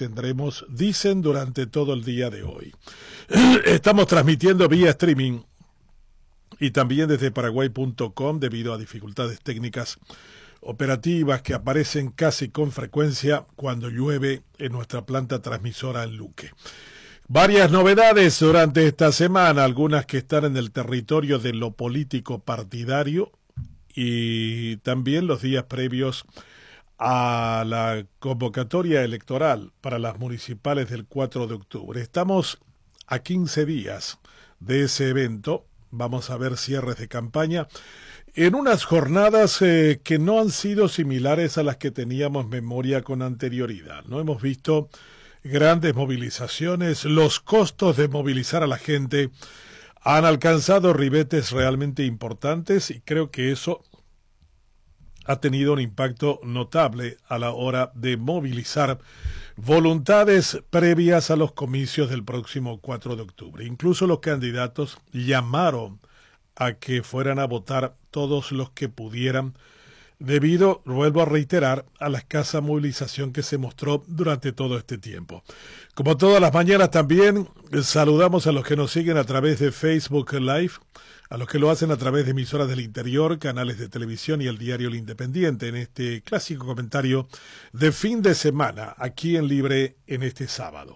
tendremos, dicen, durante todo el día de hoy. Estamos transmitiendo vía streaming y también desde paraguay.com debido a dificultades técnicas operativas que aparecen casi con frecuencia cuando llueve en nuestra planta transmisora en Luque. Varias novedades durante esta semana, algunas que están en el territorio de lo político partidario y también los días previos a la convocatoria electoral para las municipales del 4 de octubre. Estamos a 15 días de ese evento. Vamos a ver cierres de campaña en unas jornadas que no han sido similares a las que teníamos memoria con anterioridad. No hemos visto grandes movilizaciones, los costos de movilizar a la gente han alcanzado ribetes realmente importantes y creo que eso ha tenido un impacto notable a la hora de movilizar voluntades previas a los comicios del próximo 4 de octubre. Incluso los candidatos llamaron a que fueran a votar todos los que pudieran, debido, vuelvo a reiterar, a la escasa movilización que se mostró durante todo este tiempo. Como todas las mañanas también saludamos a los que nos siguen a través de Facebook Live, a los que lo hacen a través de emisoras del interior, canales de televisión y el diario El Independiente, en este clásico comentario de fin de semana, aquí en Libre en este sábado.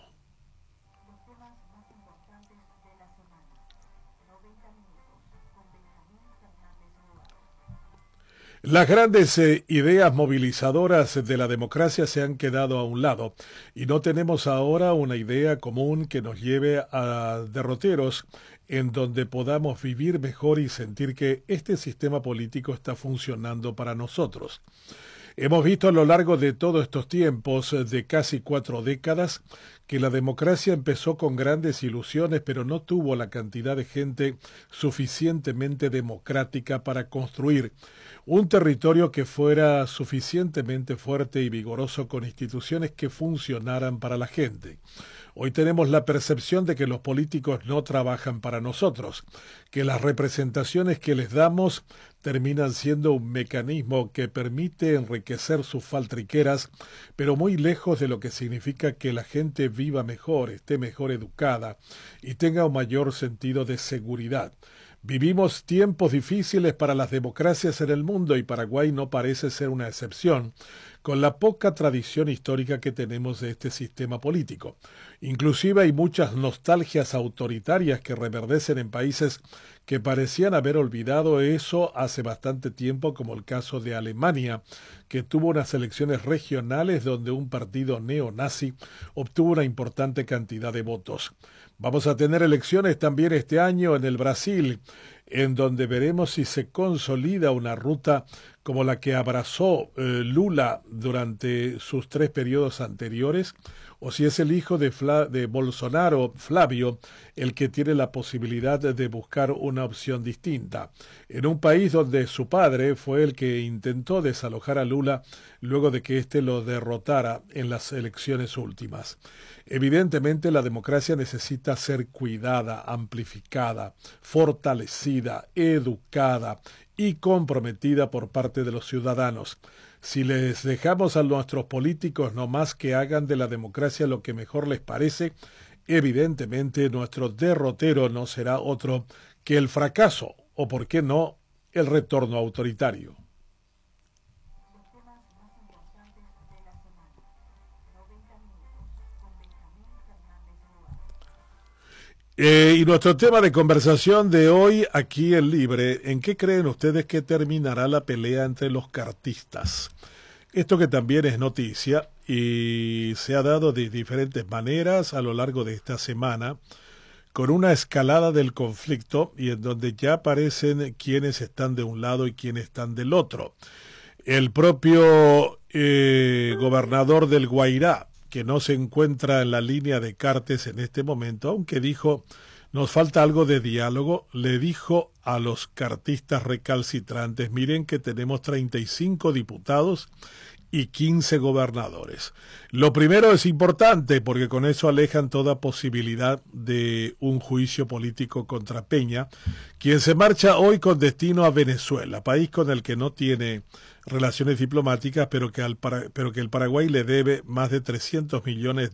Las grandes ideas movilizadoras de la democracia se han quedado a un lado y no tenemos ahora una idea común que nos lleve a derroteros en donde podamos vivir mejor y sentir que este sistema político está funcionando para nosotros. Hemos visto a lo largo de todos estos tiempos, de casi 4 décadas, que la democracia empezó con grandes ilusiones, pero no tuvo la cantidad de gente suficientemente democrática para construir un territorio que fuera suficientemente fuerte y vigoroso con instituciones que funcionaran para la gente. Hoy tenemos la percepción de que los políticos no trabajan para nosotros, que las representaciones que les damos terminan siendo un mecanismo que permite enriquecer sus faltriqueras, pero muy lejos de lo que significa que la gente viva mejor, esté mejor educada y tenga un mayor sentido de seguridad. Vivimos tiempos difíciles para las democracias en el mundo y Paraguay no parece ser una excepción, con la poca tradición histórica que tenemos de este sistema político. Inclusive hay muchas nostalgias autoritarias que reverdecen en países que parecían haber olvidado eso hace bastante tiempo, como el caso de Alemania, que tuvo unas elecciones regionales donde un partido neonazi obtuvo una importante cantidad de votos. Vamos a tener elecciones también este año en el Brasil, en donde veremos si se consolida una ruta como la que abrazó Lula durante sus 3 periodos anteriores, o si es el hijo de Bolsonaro, Flavio, el que tiene la posibilidad de buscar una opción distinta. En un país donde su padre fue el que intentó desalojar a Lula luego de que éste lo derrotara en las elecciones últimas. Evidentemente la democracia necesita ser cuidada, amplificada, fortalecida, educada y comprometida por parte de los ciudadanos. Si les dejamos a nuestros políticos nomás que hagan de la democracia lo que mejor les parece, evidentemente nuestro derrotero no será otro que el fracaso o, por qué no, el retorno autoritario. Y nuestro tema de conversación de hoy aquí en Libre, ¿en qué creen ustedes que terminará la pelea entre los cartistas? Esto que también es noticia y se ha dado de diferentes maneras a lo largo de esta semana, con una escalada del conflicto y en donde ya aparecen quienes están de un lado y quienes están del otro. El propio gobernador del Guairá, que no se encuentra en la línea de Cartes en este momento, aunque dijo, nos falta algo de diálogo, le dijo a los cartistas recalcitrantes, miren que tenemos 35 diputados y 15 gobernadores. Lo primero es importante porque con eso alejan toda posibilidad de un juicio político contra Peña, quien se marcha hoy con destino a Venezuela, país con el que no tiene relaciones diplomáticas, pero que el Paraguay le debe más de 300 millones